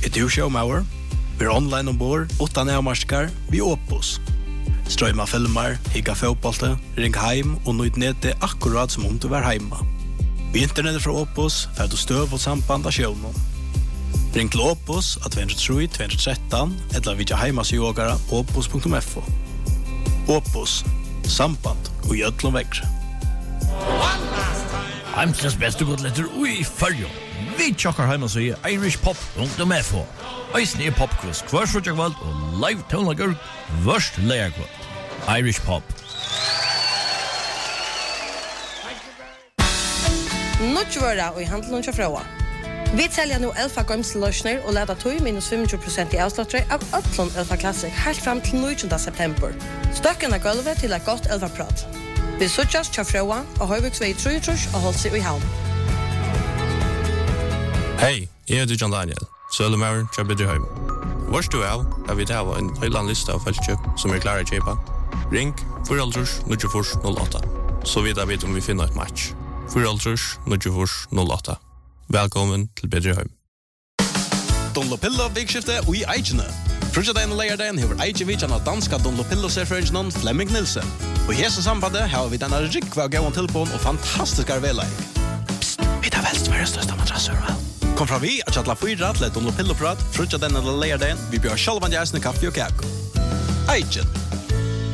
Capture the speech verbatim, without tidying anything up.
er du showmauer. Vi er online ombord, utan avmarskar, vi Opus. Strøyma filmer, higga fotbollte, ring heim og nøyd nede akkurat som om du var heima. Vi internettet fra Opus, for du støv og samband av sjøvnen. Ring til Opus av två tre tre två ett tre eller vidja heimasjågara opus punktum f o. Opus, samband og gjødlom vekkre. Heimsens beste godletter ui fyrjo. Vi tjokkar heimasjøy irish pop punktum f o. Eisen er popquiz, hver frutjagvald og live tonlager, vørst leierkvald. Irish pop. Nutjvøra og i handelen til frøa. Vi selger nå Elfa Gømseløsner og leder tog minus tjugofem prosent i avslåttere av Ötlund Elfa Classic helt frem til nittonde september. Støkken er gulvet til et godt Elfa-prat. Vi suttjes til frøa og Høyviksvei treogtrus og holdt seg i havn. Hei, jeg heter John Daniel. Sølumauren til Bedreheim. Vårs du er, har vi til en høyland liste av feltkjøp som er klare å kjøpe. Ring fire tre null fire null åtta. Så vidt jeg vet om vi finner et match. fire tre null fire null åtta. Velkommen til Bedreheim. Dunlopillo vikskifte og i Eikene. Frutjadagen og leierdagen hever Eikevitsjan av danska Dunlopillo-serføringen Flemming Nilsen. Og i hese sambandet har vi denne rikva gavn tilbånd og fantastisk arbeidleik. Psst, vi tar velst verdens største madrasser, vel? Kom fra vi at chatla fyra til et Dunlopillo-prat, frutjadagen og leierdagen, vi bjør sjalvan jæsne kaffe og kake. Eiken.